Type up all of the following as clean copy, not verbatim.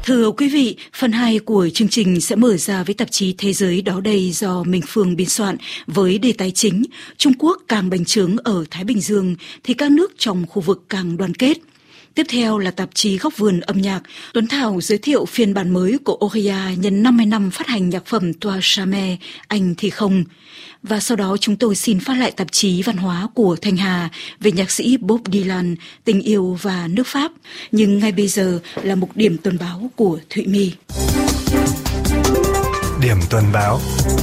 Thưa quý vị, phần 2 của chương trình sẽ mở ra với tạp chí Thế giới đó đây do Minh Phương biên soạn với đề tài chính Trung Quốc càng bành trướng ở Thái Bình Dương thì các nước trong khu vực càng đoàn kết. Tiếp theo là tạp chí Góc vườn âm nhạc, Tuấn Thảo giới thiệu phiên bản mới của Oria nhân 50 năm phát hành nhạc phẩm Toi Jamais, Anh thì không. Và sau đó chúng tôi xin phát lại tạp chí văn hóa của Thanh Hà về nhạc sĩ Bob Dylan, tình yêu và nước Pháp. Nhưng ngay bây giờ là mục điểm tuần báo của Thụy My. Điểm tuần báo.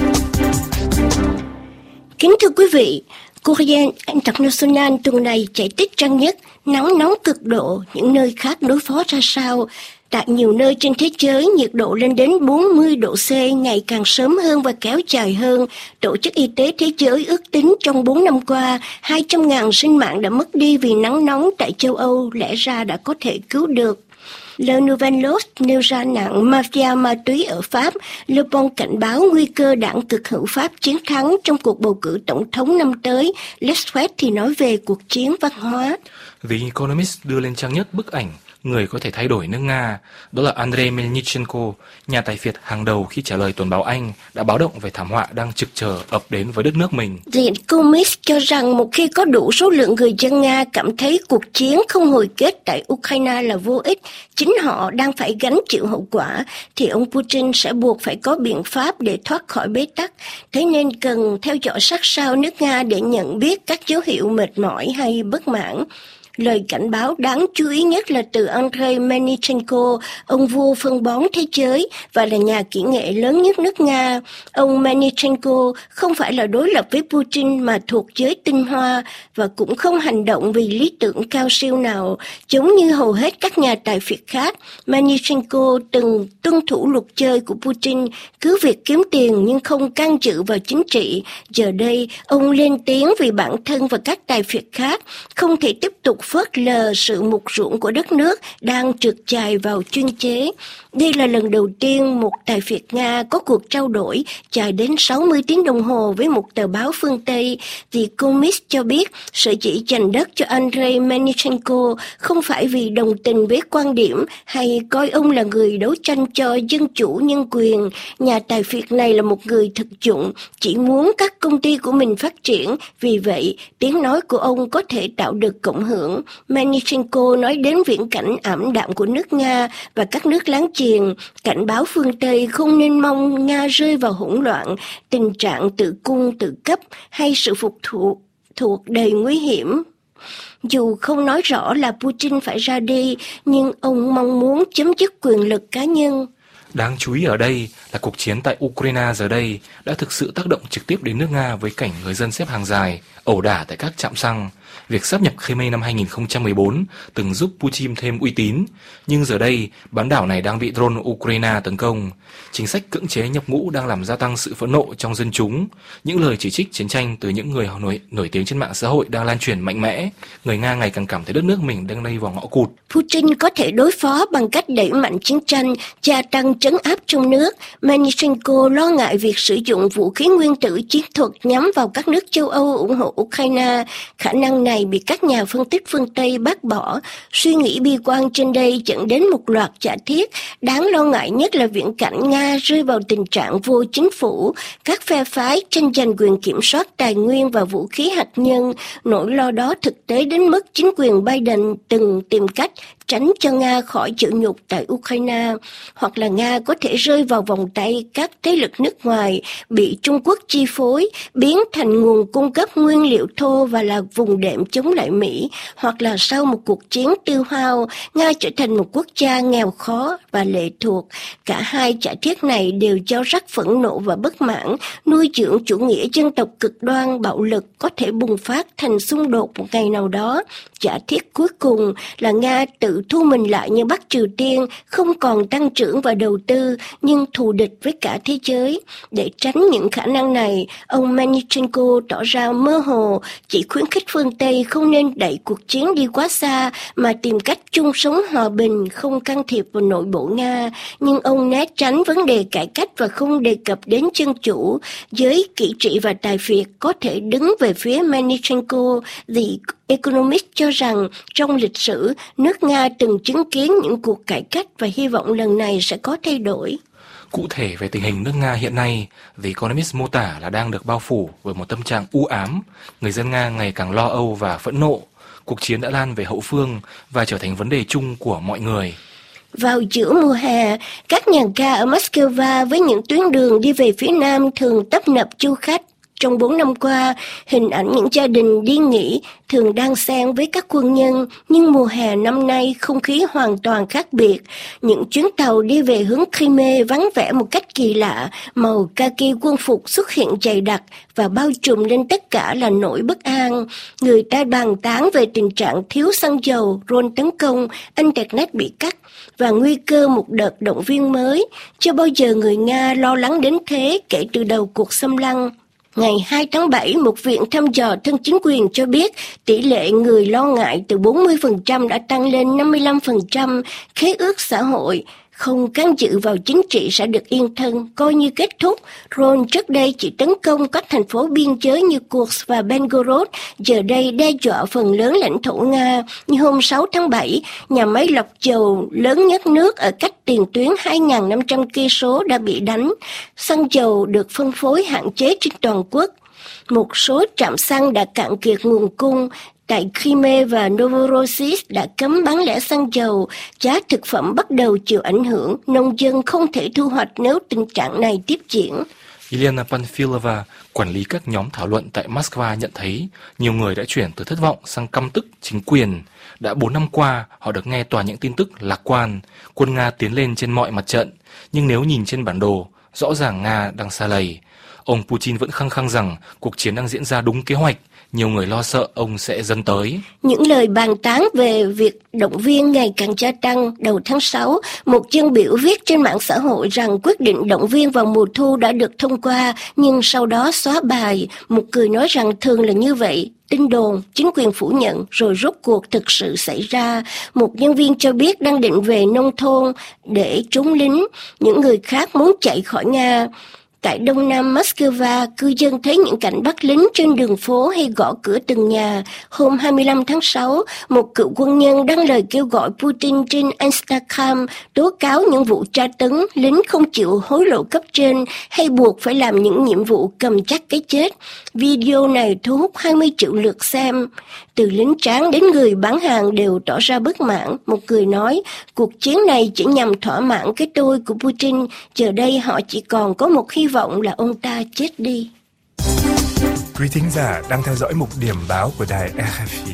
Kính thưa quý vị, Courrier International tuần này chạy tích trang nhất, nắng nóng cực độ, những nơi khác đối phó ra sao. Tại nhiều nơi trên thế giới, nhiệt độ lên đến 40 độ C ngày càng sớm hơn và kéo dài hơn. Tổ chức Y tế Thế giới ước tính trong 4 năm qua, 200.000 sinh mạng đã mất đi vì nắng nóng tại châu Âu, lẽ ra đã có thể cứu được. Le Nouvel Post nêu ra nạn mafia ma túy ở Pháp. Le Bon cảnh báo nguy cơ đảng cực hữu Pháp chiến thắng trong cuộc bầu cử tổng thống năm tới. L'Express thì nói về cuộc chiến văn hóa. The Economist đưa lên trang nhất bức ảnh người có thể thay đổi nước Nga, đó là Andrei Melnichenko, nhà tài phiệt hàng đầu khi trả lời tuần báo Anh, đã báo động về thảm họa đang trực chờ ập đến với đất nước mình. The Economist cho rằng một khi có đủ số lượng người dân Nga cảm thấy cuộc chiến không hồi kết tại Ukraine là vô ích, chính họ đang phải gánh chịu hậu quả, thì ông Putin sẽ buộc phải có biện pháp để thoát khỏi bế tắc. Thế nên cần theo dõi sát sao nước Nga để nhận biết các dấu hiệu mệt mỏi hay bất mãn. Lời cảnh báo đáng chú ý nhất là từ Andrei Melnichenko, ông vua phân bón thế giới và là nhà kỹ nghệ lớn nhất nước Nga. Ông Melnichenko không phải là đối lập với Putin mà thuộc giới tinh hoa và cũng không hành động vì lý tưởng cao siêu nào. Giống như hầu hết các nhà tài phiệt khác, Melnichenko từng tuân thủ luật chơi của Putin, cứ việc kiếm tiền nhưng không can dự vào chính trị. Giờ đây, ông lên tiếng vì bản thân và các tài phiệt khác không thể tiếp tục phớt lờ sự mục ruỗng của đất nước đang trượt dài vào chuyên chế. Đây là lần đầu tiên một tài phiệt Nga có cuộc trao đổi dài đến 60 tiếng đồng hồ với một tờ báo phương Tây. The Economist cho biết sở dĩ dành đất cho Andrei Melnichenko không phải vì đồng tình với quan điểm hay coi ông là người đấu tranh cho dân chủ nhân quyền. Nhà tài phiệt này là một người thực dụng, chỉ muốn các công ty của mình phát triển, vì vậy tiếng nói của ông có thể tạo được cộng hưởng. Melnichenko nói đến viễn cảnh ảm đạm của nước Nga và các nước láng giềng, cảnh báo phương Tây không nên mong Nga rơi vào hỗn loạn, tình trạng tự cung tự cấp hay sự phục thuộc đầy nguy hiểm. Dù không nói rõ là Putin phải ra đi, nhưng ông mong muốn chấm dứt quyền lực cá nhân. Đáng chú ý ở đây là cuộc chiến tại Ukraine giờ đây đã thực sự tác động trực tiếp đến nước Nga với cảnh người dân xếp hàng dài, ẩu đả tại các trạm xăng. Việc sáp nhập Crimea năm 2014 từng giúp Putin thêm uy tín, nhưng giờ đây bán đảo này đang bị drone Ukraine tấn công. Chính sách cưỡng chế nhập ngũ đang làm gia tăng sự phẫn nộ trong dân chúng. Những lời chỉ trích chiến tranh từ những người nổi tiếng trên mạng xã hội đang lan truyền mạnh mẽ. Người Nga ngày càng cảm thấy đất nước mình đang lây vào ngõ cụt. Putin có thể đối phó bằng cách đẩy mạnh chiến tranh, gia tăng trấn áp trong nước. Melnichenko lo ngại việc sử dụng vũ khí nguyên tử chiến thuật nhắm vào các nước châu Âu ủng hộ Ukraine. Khả năng này bị các nhà phân tích phương Tây bác bỏ. Suy nghĩ bi quan trên đây dẫn đến một loạt giả thiết. Đáng lo ngại nhất là viễn cảnh Nga rơi vào tình trạng vô chính phủ, các phe phái tranh giành quyền kiểm soát tài nguyên và vũ khí hạt nhân. Nỗi lo đó thực tế đến mức chính quyền Biden từng tìm cách tránh cho Nga khỏi chịu nhục tại Ukraine, hoặc là Nga có thể rơi vào vòng tay các thế lực nước ngoài, bị Trung Quốc chi phối, biến thành nguồn cung cấp nguyên liệu thô và là vùng đệm chống lại Mỹ, hoặc là sau một cuộc chiến tiêu hao, Nga trở thành một quốc gia nghèo khó và lệ thuộc. Cả hai giả thiết này đều gieo rắc phẫn nộ và bất mãn, nuôi dưỡng chủ nghĩa dân tộc cực đoan bạo lực có thể bùng phát thành xung đột một ngày nào đó. Giả thiết cuối cùng là Nga tự thu mình lại như Bắc Triều Tiên, không còn tăng trưởng và đầu tư, nhưng thù địch với cả thế giới. Để tránh những khả năng này, ông Melnichenko tỏ ra mơ hồ, chỉ khuyến khích phương Tây không nên đẩy cuộc chiến đi quá xa, mà tìm cách chung sống hòa bình, không can thiệp vào nội bộ Nga. Nhưng ông né tránh vấn đề cải cách và không đề cập đến dân chủ. Giới kỹ trị và tài phiệt có thể đứng về phía Melnichenko. The Economist cho rằng trong lịch sử, nước Nga từng chứng kiến những cuộc cải cách và hy vọng lần này sẽ có thay đổi. Cụ thể về tình hình nước Nga hiện nay, The Economist mô tả là đang được bao phủ bởi một tâm trạng u ám, người dân Nga ngày càng lo âu và phẫn nộ. Cuộc chiến đã lan về hậu phương và trở thành vấn đề chung của mọi người. Vào giữa mùa hè, các nhà ga ở Moscow với những tuyến đường đi về phía nam thường tấp nập du khách. Trong 4 năm qua, hình ảnh những gia đình đi nghỉ thường đan xen với các quân nhân, nhưng mùa hè năm nay không khí hoàn toàn khác biệt. Những chuyến tàu đi về hướng Crimea vắng vẻ một cách kỳ lạ, màu kaki quân phục xuất hiện dày đặc và bao trùm lên tất cả là nỗi bất an. Người ta bàn tán về tình trạng thiếu xăng dầu, drone tấn công, internet bị cắt và nguy cơ một đợt động viên mới. Chưa bao giờ người Nga lo lắng đến thế kể từ đầu cuộc xâm lăng. Ngày 2 tháng 7, một viện thăm dò thân chính quyền cho biết tỷ lệ người lo ngại từ 40% đã tăng lên 55%, khế ước xã hội không can dự vào chính trị sẽ được yên thân, coi như kết thúc. Drone trước đây chỉ tấn công các thành phố biên giới như Kursk và Belgorod, giờ đây đe dọa phần lớn lãnh thổ Nga. Như hôm 6 tháng 7, nhà máy lọc dầu lớn nhất nước ở cách tiền tuyến 2.500 cây số đã bị đánh. Xăng dầu được phân phối hạn chế trên toàn quốc. Một số trạm xăng đã cạn kiệt nguồn cung. Tại Crimea và Novorossiysk đã cấm bán lẻ xăng dầu, giá thực phẩm bắt đầu chịu ảnh hưởng, nông dân không thể thu hoạch nếu tình trạng này tiếp diễn. Elena Panfilova, quản lý các nhóm thảo luận tại Moscow nhận thấy nhiều người đã chuyển từ thất vọng sang căm tức chính quyền. Đã 4 năm qua, họ được nghe toàn những tin tức lạc quan, quân Nga tiến lên trên mọi mặt trận, nhưng nếu nhìn trên bản đồ, rõ ràng Nga đang sa lầy. Ông Putin vẫn khăng khăng rằng cuộc chiến đang diễn ra đúng kế hoạch, nhiều người lo sợ ông sẽ dâng tới. Những lời bàn tán về việc động viên ngày càng gia tăng. Đầu tháng 6, một dân biểu viết trên mạng xã hội rằng quyết định động viên vào mùa thu đã được thông qua, nhưng sau đó xóa bài. Một người nói rằng thường là như vậy. Tin đồn, chính quyền phủ nhận, rồi rốt cuộc thực sự xảy ra. Một nhân viên cho biết đang định về nông thôn để trốn lính. Những người khác muốn chạy khỏi Nga. Tại đông nam Moscow, cư dân thấy những cảnh bắt lính trên đường phố hay gõ cửa từng nhà. Hôm 25 tháng 6, một cựu quân nhân đăng lời kêu gọi Putin trên Instagram tố cáo những vụ tra tấn, lính không chịu hối lộ cấp trên hay buộc phải làm những nhiệm vụ cầm chắc cái chết. Video này thu hút 20 triệu lượt xem. Từ lính tráng đến người bán hàng đều tỏ ra bất mãn. Một người nói, cuộc chiến này chỉ nhằm thỏa mãn cái tôi của Putin, giờ đây họ chỉ còn có một hy vọng là ông ta chết đi. Quý thính giả đang theo dõi mục điểm báo của đài RFI.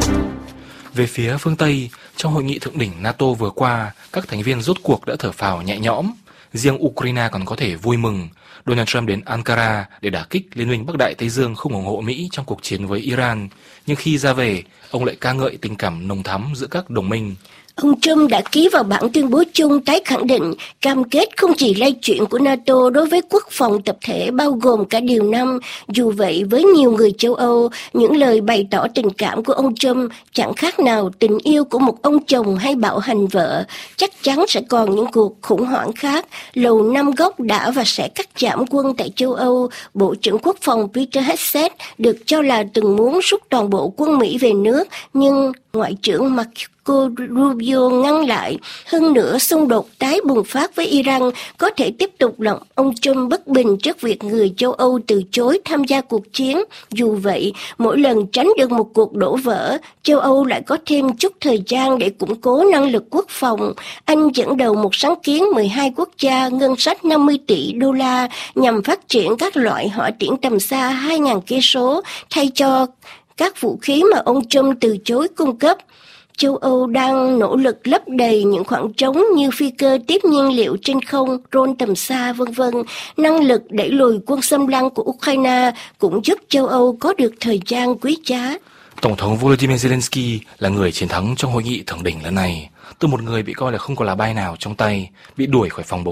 Về phía phương Tây, trong hội nghị thượng đỉnh NATO vừa qua, các thành viên rốt cuộc đã thở phào nhẹ nhõm. Riêng Ukraine còn có thể vui mừng. Donald Trump đến Ankara để đả kích Liên minh Bắc Đại Tây Dương không ủng hộ Mỹ trong cuộc chiến với Iran. Nhưng khi ra về, ông lại ca ngợi tình cảm nồng thắm giữa các đồng minh. Ông Trump đã ký vào bản tuyên bố chung tái khẳng định cam kết không chỉ lay chuyển của NATO đối với quốc phòng tập thể bao gồm cả Điều 5. Dù vậy, với nhiều người châu Âu, những lời bày tỏ tình cảm của ông Trump chẳng khác nào tình yêu của một ông chồng hay bạo hành vợ. Chắc chắn sẽ còn những cuộc khủng hoảng khác. Lầu Năm Góc đã và sẽ cắt giảm quân tại châu Âu. Bộ trưởng Quốc phòng Peter Hegseth được cho là từng muốn rút toàn bộ quân Mỹ về nước, nhưng Ngoại trưởng Marco Rubio ngăn lại. Hơn nữa, xung đột tái bùng phát với Iran có thể tiếp tục làm ông Trump bất bình trước việc người châu Âu từ chối tham gia cuộc chiến. Dù vậy, mỗi lần tránh được một cuộc đổ vỡ, châu Âu lại có thêm chút thời gian để củng cố năng lực quốc phòng. Anh dẫn đầu một sáng kiến 12 quốc gia ngân sách 50 tỷ đô la nhằm phát triển các loại hỏa tiễn tầm xa 2.000 cây số thay cho các vũ khí mà ông Trump từ chối cung cấp. Châu Âu đang nỗ lực lấp đầy những khoảng trống như phi cơ tiếp nhiên liệu trên không, drone tầm xa, v.v. Năng lực đẩy lùi quân xâm lăng của Ukraine cũng giúp châu Âu có được thời gian quý giá. Tổng thống Volodymyr Zelensky là người chiến thắng trong hội nghị thượng đỉnh lần này. Từ một người bị coi là không có lá bài nào trong tay, bị đuổi khỏi phòng bầu dục,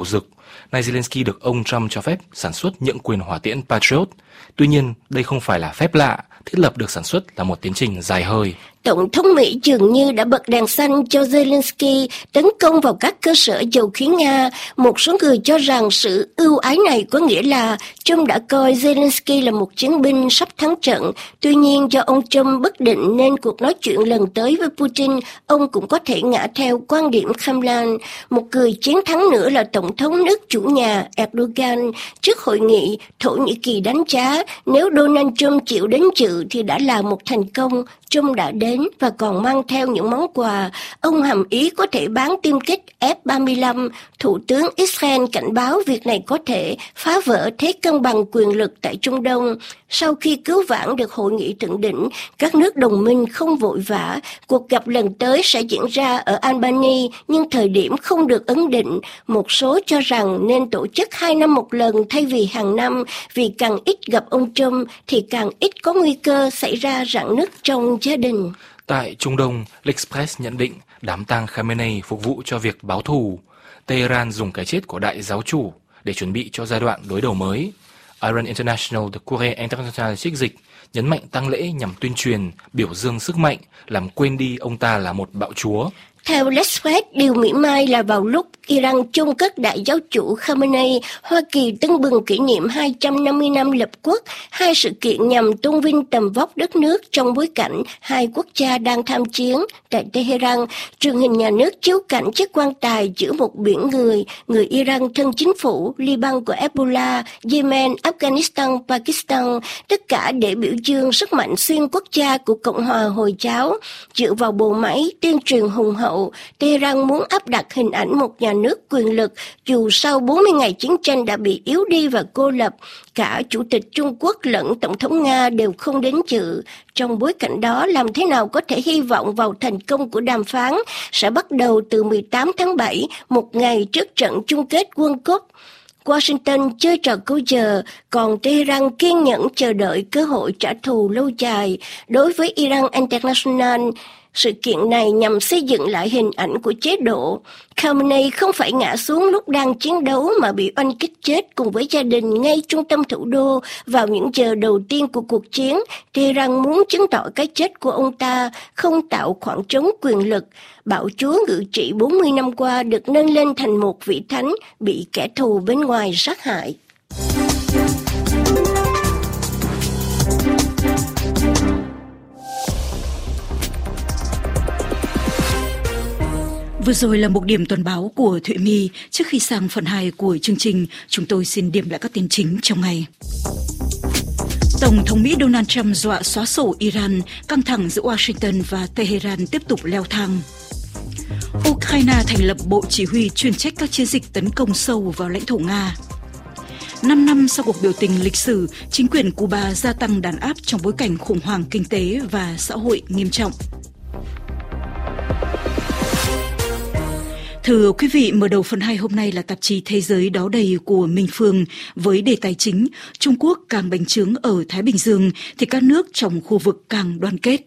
nay Zelensky được ông Trump cho phép sản xuất nhượng quyền hỏa tiễn Patriot. Tuy nhiên, đây không phải là phép lạ, thiết lập được sản xuất là một tiến trình dài hơi. Tổng thống Mỹ dường như đã bật đèn xanh cho Zelensky tấn công vào các cơ sở dầu khí Nga. Một số người cho rằng sự ưu ái này có nghĩa là Trump đã coi Zelensky là một chiến binh sắp thắng trận. Tuy nhiên, do ông Trump bất định nên cuộc nói chuyện lần tới với Putin, ông cũng có thể ngã theo quan điểm Kremlin. Một người chiến thắng nữa là Tổng thống nước chủ nhà Erdogan. Trước hội nghị, Thổ Nhĩ Kỳ đánh giá nếu Donald Trump chịu đến dự thì đã là một thành công. Trump đã đến và còn mang theo những món quà. Ông hàm ý có thể bán tiêm kích F-35. Thủ tướng Israel cảnh báo việc này có thể phá vỡ thế cân bằng quyền lực tại Trung Đông. Sau khi cứu vãn được hội nghị thượng đỉnh, các nước đồng minh không vội vã. Cuộc gặp lần tới sẽ diễn ra ở Albany, nhưng thời điểm không được ấn định. Một số cho rằng nên tổ chức 2 năm một lần thay vì hàng năm, vì càng ít gặp ông Trump thì càng ít có nguy cơ xảy ra rạn nứt trong gia đình. Tại Trung Đông, L'Express nhận định đám tang Khamenei phục vụ cho việc báo thù. Tehran dùng cái chết của đại giáo chủ để chuẩn bị cho giai đoạn đối đầu mới. Iran International, The Courrier International trích dịch, nhấn mạnh tang lễ nhằm tuyên truyền, biểu dương sức mạnh, làm quên đi ông ta là một bạo chúa. Theo L'Express, điều mỉa mai là vào lúc Iran chôn cất đại giáo chủ Khamenei, Hoa Kỳ tưng bừng kỷ niệm 250 năm lập quốc, hai sự kiện nhằm tôn vinh tầm vóc đất nước trong bối cảnh hai quốc gia đang tham chiến. Tại Tehran, truyền hình nhà nước chiếu cảnh chiếc quan tài giữa một biển người Iran thân chính phủ, Liban của Hezbollah, Yemen, Afghanistan, Pakistan, tất cả để biểu dương sức mạnh xuyên quốc gia của Cộng hòa Hồi giáo. Dựa vào bộ máy tuyên truyền hùng hậu, Tehran muốn áp đặt hình ảnh một nhà nước quyền lực dù sau 40 ngày chiến tranh đã bị yếu đi và cô lập. Cả Chủ tịch Trung Quốc lẫn Tổng thống Nga đều không đến dự. Trong bối cảnh đó, làm thế nào có thể hy vọng vào thành công của đàm phán sẽ bắt đầu từ 18 tháng 7, một ngày trước trận chung kết World Cup. Washington chơi trò câu giờ, còn Tehran kiên nhẫn chờ đợi cơ hội trả thù lâu dài. Đối với Iran International, sự kiện này nhằm xây dựng lại hình ảnh của chế độ. Khamenei không phải ngã xuống lúc đang chiến đấu mà bị oanh kích chết cùng với gia đình ngay trung tâm thủ đô vào những giờ đầu tiên của cuộc chiến. Tehran muốn chứng tỏ cái chết của ông ta không tạo khoảng trống quyền lực. Bạo chúa ngự trị 40 năm qua được nâng lên thành một vị thánh bị kẻ thù bên ngoài sát hại. Vừa rồi là một điểm tuần báo của Thụy My. Trước khi sang phần 2 của chương trình, chúng tôi xin điểm lại các tin chính trong ngày. Tổng thống Mỹ Donald Trump dọa xóa sổ Iran, căng thẳng giữa Washington và Tehran tiếp tục leo thang. Ukraine thành lập bộ chỉ huy chuyên trách các chiến dịch tấn công sâu vào lãnh thổ Nga. 5 năm sau cuộc biểu tình lịch sử, chính quyền Cuba gia tăng đàn áp trong bối cảnh khủng hoảng kinh tế và xã hội nghiêm trọng. Thưa quý vị, mở đầu phần 2 hôm nay là tạp chí Thế giới đó đầy của Minh Phương với đề tài chính Trung Quốc càng bành trướng ở Thái Bình Dương thì các nước trong khu vực càng đoàn kết.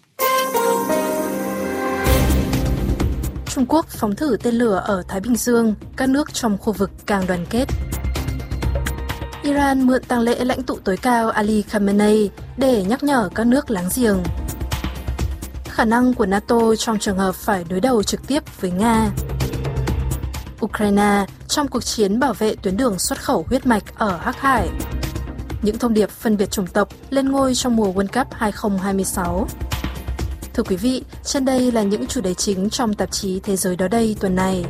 Trung Quốc phóng thử tên lửa ở Thái Bình Dương, các nước trong khu vực càng đoàn kết. Iran mượn tang lễ lãnh tụ tối cao Ali Khamenei để nhắc nhở các nước láng giềng. Khả năng của NATO trong trường hợp phải đối đầu trực tiếp với Nga. Ukraine trong cuộc chiến bảo vệ tuyến đường xuất khẩu huyết mạch ở Hắc Hải. Những thông điệp phân biệt chủng tộc lên ngôi trong mùa World Cup 2026. Thưa quý vị, trên đây là những chủ đề chính trong tạp chí Thế giới đó đây tuần này.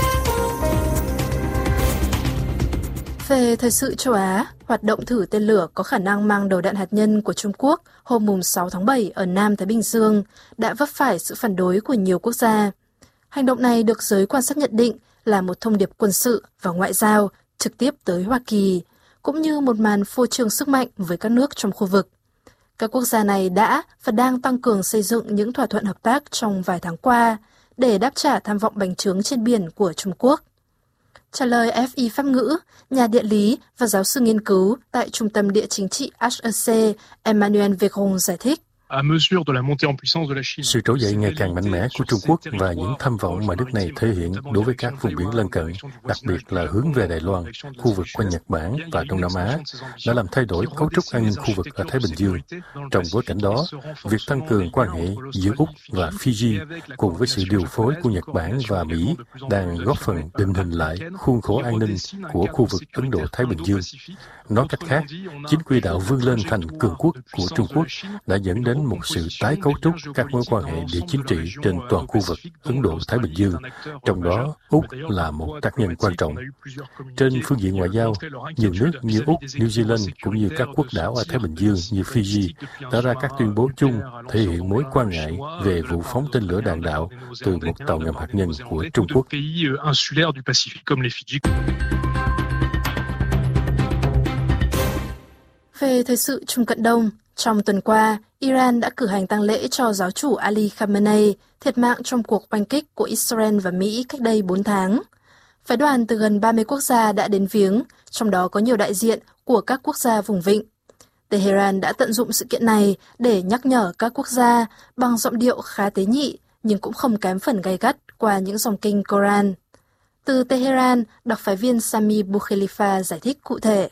Về thời sự châu Á, hoạt động thử tên lửa có khả năng mang đầu đạn hạt nhân của Trung Quốc hôm 6 tháng 7 ở Nam Thái Bình Dương đã vấp phải sự phản đối của nhiều quốc gia. Hành động này được giới quan sát nhận định là một thông điệp quân sự và ngoại giao trực tiếp tới Hoa Kỳ, cũng như một màn phô trương sức mạnh với các nước trong khu vực. Các quốc gia này đã và đang tăng cường xây dựng những thỏa thuận hợp tác trong vài tháng qua để đáp trả tham vọng bành trướng trên biển của Trung Quốc. Trả lời FI Pháp ngữ, nhà địa lý và giáo sư nghiên cứu tại Trung tâm Địa chính trị HEC Emmanuel Véron giải thích. Sự trỗi dậy ngày càng mạnh mẽ của Trung Quốc và những tham vọng mà nước này thể hiện đối với các vùng biển lân cận, đặc biệt là hướng về Đài Loan, khu vực quanh Nhật Bản và Đông Nam Á, đã làm thay đổi cấu trúc an ninh khu vực ở Thái Bình Dương. Trong bối cảnh đó, việc tăng cường quan hệ giữa Úc và Fiji cùng với sự điều phối của Nhật Bản và Mỹ đang góp phần định hình lại khuôn khổ an ninh của khu vực Ấn Độ-Thái Bình Dương. Nói cách khác, chính quy đạo vươn lên thành cường quốc của Trung Quốc đã dẫn đến một sự tái cấu trúc các mối quan hệ địa chính trị trên toàn khu vực Ấn Độ-Thái Bình Dương, trong đó Úc là một tác nhân quan trọng. Trên phương diện ngoại giao, nhiều nước như Úc, New Zealand cũng như các quốc đảo ở Thái Bình Dương như Fiji đã ra các tuyên bố chung thể hiện mối quan ngại về vụ phóng tên lửa đạn đạo từ một tàu ngầm hạt nhân của Trung Quốc. Về thời sự Trung Cận Đông, trong tuần qua, Iran đã cử hành tang lễ cho giáo chủ Ali Khamenei, thiệt mạng trong cuộc oanh kích của Israel và Mỹ cách đây 4 tháng. Phái đoàn từ gần 30 quốc gia đã đến viếng, trong đó có nhiều đại diện của các quốc gia vùng vịnh. Tehran đã tận dụng sự kiện này để nhắc nhở các quốc gia bằng giọng điệu khá tế nhị, nhưng cũng không kém phần gay gắt qua những dòng kinh Koran. Từ Tehran, đặc phái viên Sami Boukhelifa giải thích cụ thể.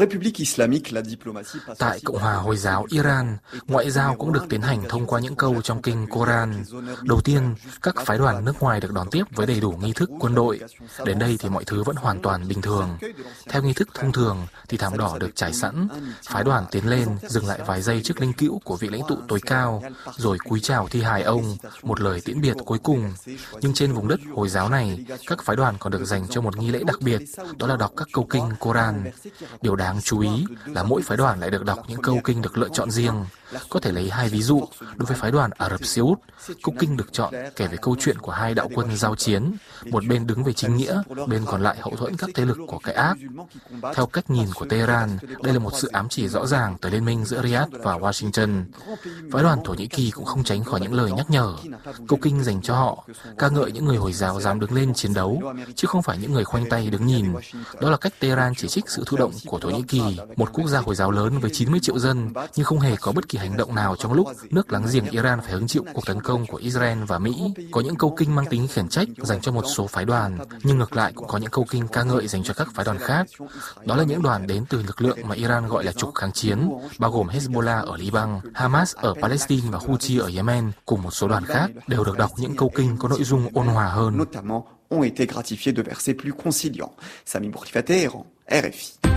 Tại Cộng hòa Hồi giáo Iran, ngoại giao cũng được tiến hành thông qua những câu trong kinh Koran. Đầu tiên, các phái đoàn nước ngoài được đón tiếp với đầy đủ nghi thức quân đội. Đến đây thì mọi thứ vẫn hoàn toàn bình thường. Theo nghi thức thông thường thì thảm đỏ được trải sẵn. Phái đoàn tiến lên, dừng lại vài giây trước linh cữu của vị lãnh tụ tối cao, rồi cúi chào thi hài ông, một lời tiễn biệt cuối cùng. Nhưng trên vùng đất Hồi giáo này, các phái đoàn còn được dành cho một nghi lễ đặc biệt, đó là đọc các câu kinh Koran. Điều đáng chú ý là mỗi phái đoàn lại được đọc những câu kinh được lựa chọn riêng. Có thể lấy 2 ví dụ. Đối với phái đoàn Ả Rập Xê Út, câu kinh được chọn kể về câu chuyện của 2 đạo quân giao chiến. Một bên đứng về chính nghĩa, bên còn lại hậu thuẫn các thế lực của cái ác. Theo cách nhìn của Tehran, đây là một sự ám chỉ rõ ràng tới liên minh giữa Riyadh và Washington. Phái đoàn Thổ Nhĩ Kỳ cũng không tránh khỏi những lời nhắc nhở. Câu kinh dành cho họ, ca ngợi những người Hồi giáo dám đứng lên chiến đấu, chứ không phải những người khoanh tay đứng nhìn. Đó là cách Tehran chỉ trích sự thụ động của Thổ Nhĩ Kỳ, một quốc gia Hồi giáo lớn với 90 triệu dân, nhưng không hề có bất kỳ hành động nào trong lúc nước láng giềng Iran phải hứng chịu cuộc tấn công của Israel và Mỹ. Có những câu kinh mang tính khiển trách dành cho một số phái đoàn, nhưng ngược lại cũng có những câu kinh ca ngợi dành cho các phái đoàn khác. Đó là những đoàn đến từ lực lượng mà Iran gọi là trục kháng chiến, bao gồm Hezbollah ở Liban, Hamas ở Palestine và Houthi ở Yemen, cùng một số đoàn khác đều được đọc những câu kinh có nội dung ôn hòa hơn. Ont été gratifiés de versets plus conciliants. Sami Boukhelifa, Téhéran, RFI.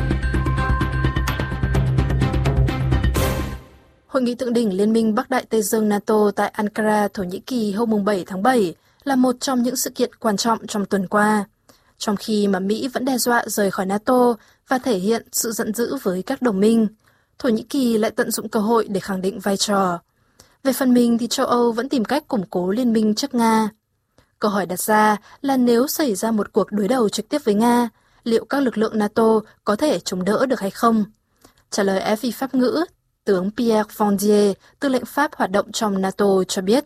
Hội nghị thượng đỉnh Liên minh Bắc Đại Tây Dương NATO tại Ankara, Thổ Nhĩ Kỳ hôm 7 tháng 7 là một trong những sự kiện quan trọng trong tuần qua. Trong khi mà Mỹ vẫn đe dọa rời khỏi NATO và thể hiện sự giận dữ với các đồng minh, Thổ Nhĩ Kỳ lại tận dụng cơ hội để khẳng định vai trò. Về phần mình thì châu Âu vẫn tìm cách củng cố liên minh trước Nga. Câu hỏi đặt ra là nếu xảy ra một cuộc đối đầu trực tiếp với Nga, liệu các lực lượng NATO có thể chống đỡ được hay không? Trả lời RFI Pháp ngữ, tướng Pierre Fondier, tư lệnh Pháp hoạt động trong NATO cho biết.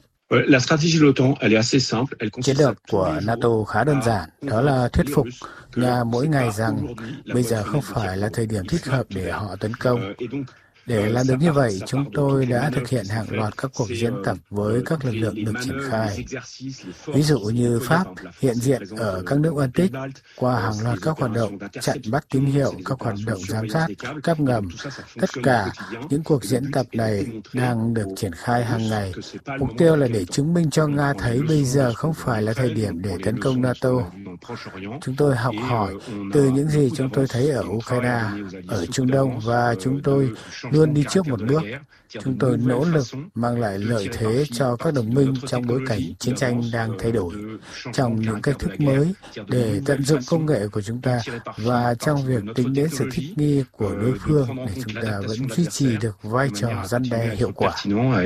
Chiến lược của NATO khá đơn giản, đó là thuyết phục Nga mỗi ngày rằng bây giờ không phải là thời điểm thích hợp để họ tấn công. Để làm được như vậy, chúng tôi đã thực hiện hàng loạt các cuộc diễn tập với các lực lượng được triển khai. Ví dụ như Pháp hiện diện ở các nước Baltic qua hàng loạt các hoạt động chặn bắt tín hiệu, các hoạt động giám sát, cáp ngầm. Tất cả những cuộc diễn tập này đang được triển khai hàng ngày. Mục tiêu là để chứng minh cho Nga thấy bây giờ không phải là thời điểm để tấn công NATO. Chúng tôi học hỏi từ những gì chúng tôi thấy ở Ukraine, ở Trung Đông và chúng tôi luôn đi trước một bước. Chúng tôi nỗ lực mang lại lợi thế cho các đồng minh trong bối cảnh chiến tranh đang thay đổi, trong những cách thức mới để tận dụng công nghệ của chúng ta và trong việc tính đến sự thích nghi của đối phương để chúng ta vẫn duy trì được vai trò răn đe hiệu quả.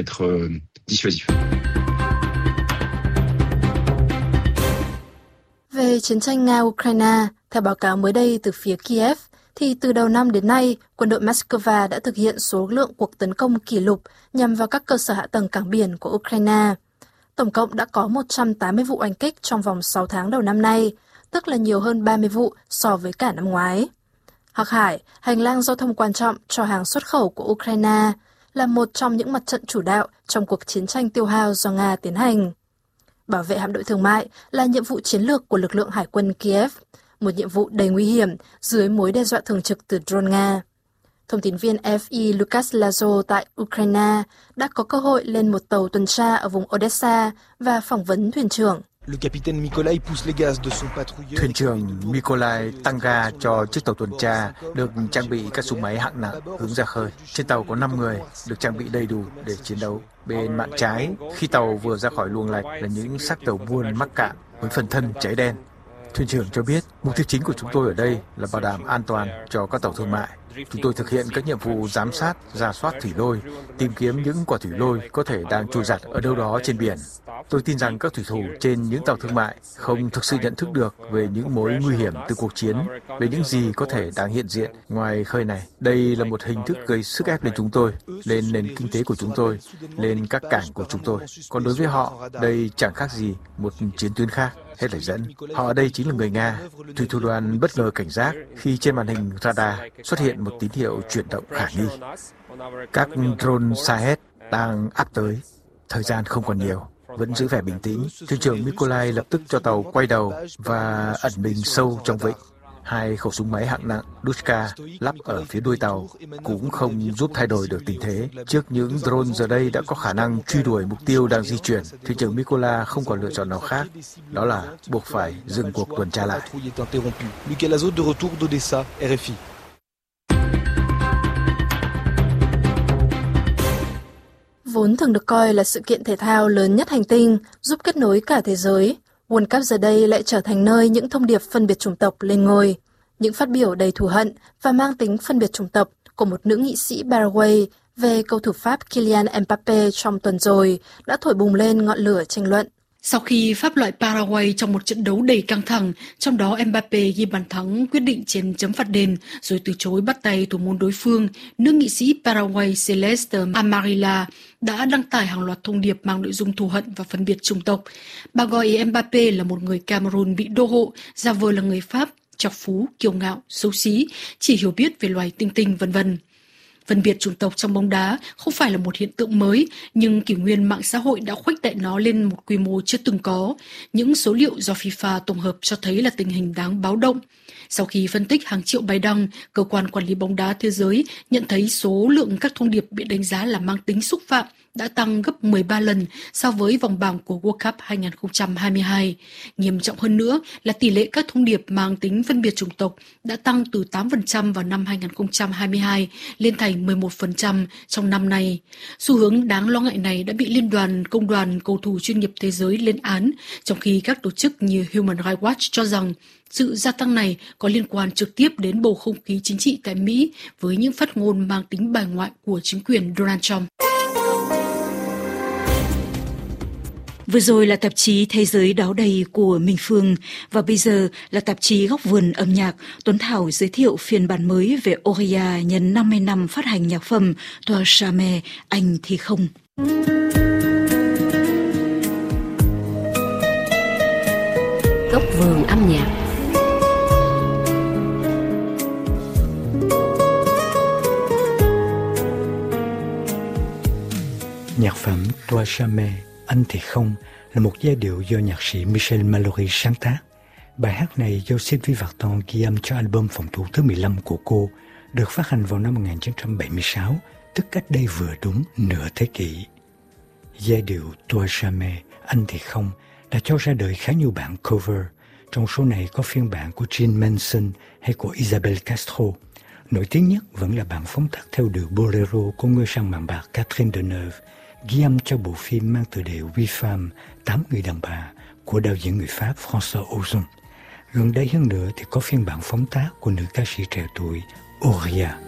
Về chiến tranh Nga-Ukraine, theo báo cáo mới đây từ phía Kiev, thì từ đầu năm đến nay, quân đội Moscow đã thực hiện số lượng cuộc tấn công kỷ lục nhằm vào các cơ sở hạ tầng cảng biển của Ukraine. Tổng cộng đã có 180 vụ oanh kích trong vòng 6 tháng đầu năm nay, tức là nhiều hơn 30 vụ so với cả năm ngoái. Hàng hải, hành lang giao thông quan trọng cho hàng xuất khẩu của Ukraine, là một trong những mặt trận chủ đạo trong cuộc chiến tranh tiêu hao do Nga tiến hành. Bảo vệ hạm đội thương mại là nhiệm vụ chiến lược của lực lượng hải quân Kiev, một nhiệm vụ đầy nguy hiểm dưới mối đe dọa thường trực từ drone Nga. Thông tin viên FI Lukas Lazo tại Ukraine đã có cơ hội lên một tàu tuần tra ở vùng Odessa và phỏng vấn thuyền trưởng. Thuyền trưởng Mykolai tăng ga cho chiếc tàu tuần tra được trang bị các súng máy hạng nặng hướng ra khơi. Trên tàu có 5 người được trang bị đầy đủ để chiến đấu. Bên mạn trái, khi tàu vừa ra khỏi luồng lạch là những xác tàu buôn mắc cạn với phần thân cháy đen. Thuyền trưởng cho biết mục tiêu chính của chúng tôi ở đây là bảo đảm an toàn cho các tàu thương mại. Chúng tôi thực hiện các nhiệm vụ giám sát, rà soát thủy lôi, tìm kiếm những quả thủy lôi có thể đang trôi giạt ở đâu đó trên biển. Tôi tin rằng các thủy thủ trên những tàu thương mại không thực sự nhận thức được về những mối nguy hiểm từ cuộc chiến, về những gì có thể đang hiện diện ngoài khơi này. Đây là một hình thức gây sức ép lên chúng tôi, lên nền kinh tế của chúng tôi, lên các cảng của chúng tôi. Còn đối với họ, đây chẳng khác gì một chiến tuyến khác. Hết lời dẫn. Họ ở đây chính là người Nga. Thủy thủ đoàn bất ngờ cảnh giác khi trên màn hình radar xuất hiện một tín hiệu chuyển động khả nghi. Các drone Shahed đang áp tới. Thời gian không còn nhiều. Vẫn giữ vẻ bình tĩnh, thuyền trưởng Mykolai lập tức cho tàu quay đầu và ẩn mình sâu trong vịnh. 2 khẩu súng máy hạng nặng Dushka lắp ở phía đuôi tàu cũng không giúp thay đổi được tình thế. Trước những drone giờ đây đã có khả năng truy đuổi mục tiêu đang di chuyển, thuyền trưởng Mykolai không còn lựa chọn nào khác, đó là buộc phải dừng cuộc tuần tra lại. Vốn thường được coi là sự kiện thể thao lớn nhất hành tinh, giúp kết nối cả thế giới, World Cup giờ đây lại trở thành nơi những thông điệp phân biệt chủng tộc lên ngôi. Những phát biểu đầy thù hận và mang tính phân biệt chủng tộc của một nữ nghị sĩ Paraguay về cầu thủ Pháp Kylian Mbappé trong tuần rồi đã thổi bùng lên ngọn lửa tranh luận. Sau khi Pháp loại Paraguay trong một trận đấu đầy căng thẳng, trong đó Mbappé ghi bàn thắng quyết định trên chấm phạt đền rồi từ chối bắt tay thủ môn đối phương, nữ nghị sĩ Paraguay Celeste Amarilla đã đăng tải hàng loạt thông điệp mang nội dung thù hận và phân biệt chủng tộc. Bà gọi Mbappé là một người Cameroon bị đô hộ, giả vờ là người Pháp, trọc phú, kiêu ngạo, xấu xí, chỉ hiểu biết về loài tinh tinh v.v. Phân biệt chủng tộc trong bóng đá không phải là một hiện tượng mới, nhưng kỷ nguyên mạng xã hội đã khuếch đại nó lên một quy mô chưa từng có. Những số liệu do FIFA tổng hợp cho thấy là tình hình đáng báo động. Sau khi phân tích hàng triệu bài đăng, Cơ quan Quản lý bóng đá thế giới nhận thấy số lượng các thông điệp bị đánh giá là mang tính xúc phạm đã tăng gấp 13 lần so với vòng bảng của World Cup 2022. Nghiêm trọng hơn nữa là tỷ lệ các thông điệp mang tính phân biệt chủng tộc đã tăng từ 8% vào năm 2022 lên thành 11% trong năm nay. Xu hướng đáng lo ngại này đã bị Liên đoàn Công đoàn Cầu thủ chuyên nghiệp thế giới lên án, trong khi các tổ chức như Human Rights Watch cho rằng sự gia tăng này có liên quan trực tiếp đến bầu không khí chính trị tại Mỹ với những phát ngôn mang tính bài ngoại của chính quyền Donald Trump. Vừa rồi là tạp chí Thế giới đáo đầy của Minh Phương và bây giờ là tạp chí Góc vườn âm nhạc. Tuấn Thảo giới thiệu phiên bản mới về Oria nhân 50 năm phát hành nhạc phẩm Toi jamais, anh thì không. Góc vườn âm nhạc. Nhạc phẩm Toi jamais, anh thì không là một giai điệu do nhạc sĩ Michel Mallory sáng tác. Bài hát này do Sylvie Vartan ghi âm cho album phòng thủ thứ 15 của cô, được phát hành vào năm 1976, tức cách đây vừa đúng nửa thế kỷ. Giai điệu Toi jamais, anh thì không đã cho ra đời khá nhiều bản cover. Trong số này có phiên bản của Jim Manson hay của Isabel Castro. Nổi tiếng nhất vẫn là bản phóng tác theo điệu bolero của ngôi sao màn bạc Catherine Deneuve, ghi âm cho bộ phim mang tựa đề Huit femmes, 8 người đàn bà của đạo diễn người Pháp François Ozon. Gần đây hơn nữa thì có phiên bản phóng tác của nữ ca sĩ trẻ tuổi Oria.